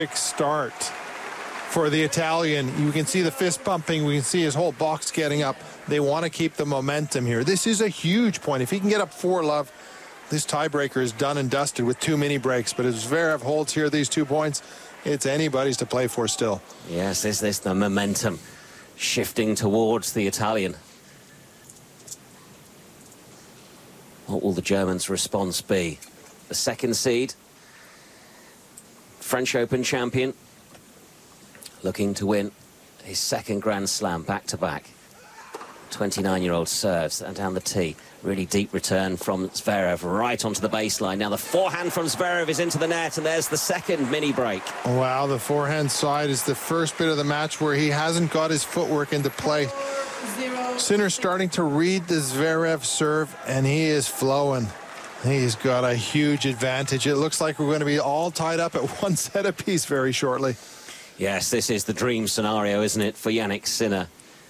start for the Italian. You can see the fist pumping. We can see his whole box getting up. They want to keep the momentum here. This is a huge point. If he can get up 4-love, this tiebreaker is done and dusted with 2 mini breaks. But as Zverev holds here these 2 points, it's anybody's to play for still. Yes, this the momentum shifting towards the Italian. What will the German's response be? The second seed, French Open champion, looking to win his second Grand Slam back-to-back. 29-year-old serves and down the tee. Really deep return from Zverev right onto the baseline. Now the forehand from Zverev is into the net, and there's the second mini break. Wow, the forehand side is the first bit of the match where he hasn't got his footwork into play. Sinner's starting to read the Zverev serve, and he is flowing. He's got a huge advantage. It looks like we're going to be all tied up at 1 set apiece very shortly. Yes, this is the dream scenario, isn't it, for Jannik Sinner?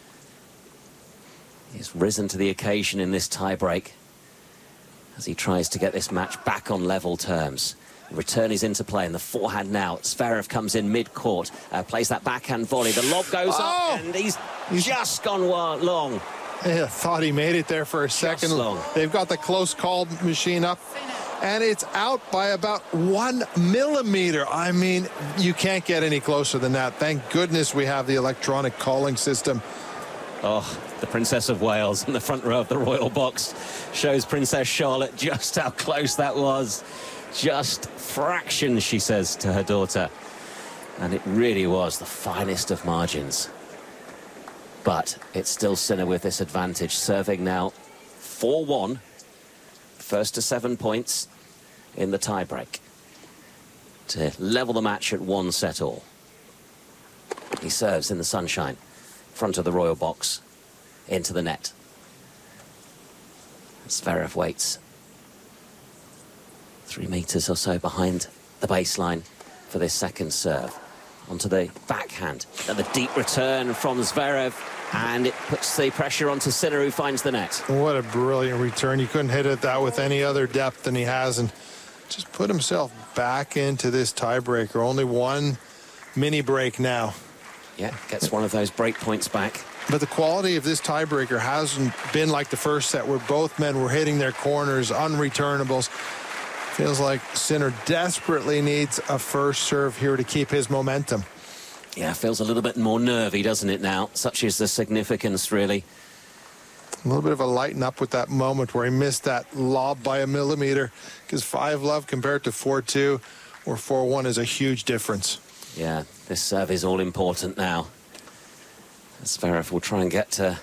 He's risen to the occasion in this tiebreak as he tries to get this match back on level terms. The return is into play, and the forehand now. Zverev comes in mid-court, plays that backhand volley. The lob goes up, and he's just gone long. Yeah, thought he made it there for a second. They've got the close call machine up, and it's out by about 1 millimeter. I mean, you can't get any closer than that. Thank goodness we have the electronic calling system. Oh, the Princess of Wales in the front row of the royal box shows Princess Charlotte just how close that was. Just fractions, she says to her daughter. And it really was the finest of margins. But it's still Sinner with this advantage, serving now 4-1. First to 7 points in the tiebreak to level the match at 1 set all. He serves in the sunshine, front of the royal box, into the net. Zverev waits 3 meters or so behind the baseline for this second serve. Onto the backhand, and the deep return from Zverev, and it puts the pressure onto Sinner, who finds the net. What a brilliant return. You couldn't hit it that with any other depth than he has, and just put himself back into this tiebreaker. Only 1 mini break now. Yeah, gets one of those break points back. But the quality of this tiebreaker hasn't been like the first set, where both men were hitting their corners, unreturnables. Feels like Sinner desperately needs a first serve here to keep his momentum. Yeah, feels a little bit more nervy, doesn't it now? Such is the significance, really. A little bit of a lighten up with that moment where he missed that lob by 1 millimeter, because 5-love compared to 4-2 or 4-1 is a huge difference. Yeah, this serve is all important now. Zverev will try and get the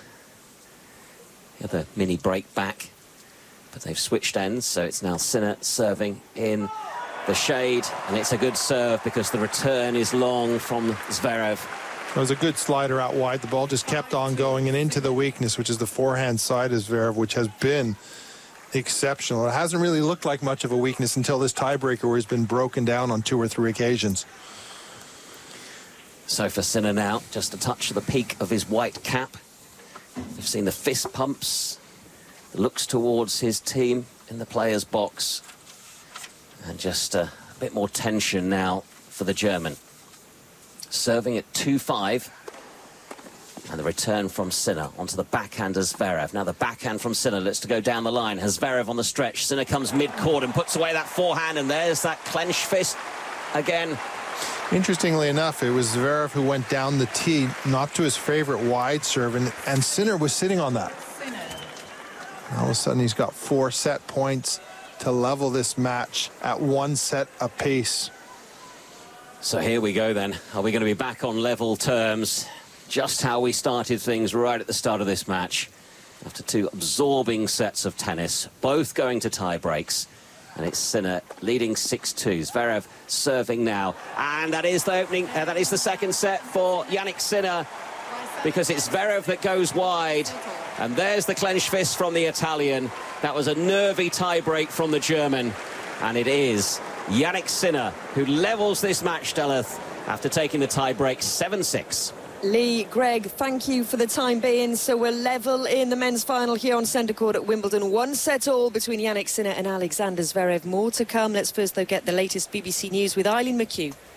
mini break back. But they've switched ends, so it's now Sinner serving in the shade, and it's a good serve because the return is long from Zverev. It was a good slider out wide. The ball just kept on going and into the weakness, which is the forehand side of Zverev, which has been exceptional. It hasn't really looked like much of a weakness until this tiebreaker, where he's been broken down on 2 or 3 occasions. So for Sinner now, just a touch of the peak of his white cap. We've seen the fist pumps. Looks towards his team in the players' box, and just a bit more tension now for the German. Serving at 2-5, and the return from Sinner onto the backhand of Zverev. Now the backhand from Sinner looks to go down the line. Has Zverev on the stretch. Sinner comes mid-court and puts away that forehand, and there's that clenched fist again. Interestingly enough, it was Zverev who went down the tee, not to his favorite wide serve, and Sinner was sitting on that. All of a sudden, he's got 4 set points to level this match at 1 set apiece. So here we go then. Are we going to be back on level terms? Just how we started things right at the start of this match. After 2 absorbing sets of tennis, both going to tie breaks. And it's Sinner leading 6-2. Zverev serving now. And that is the opening, that is the second set for Jannik Sinner, because it's Zverev that goes wide. And there's the clenched fist from the Italian. That was a nervy tie-break from the German. And it is Jannik Sinner who levels this match, Deleth, after taking the tie-break 7-6. Lee, Greg, thank you for the time being. So we're level in the men's final here on centre court at Wimbledon. 1 set all between Jannik Sinner and Alexander Zverev. More to come. Let's first, though, get the latest BBC News with Eileen McHugh.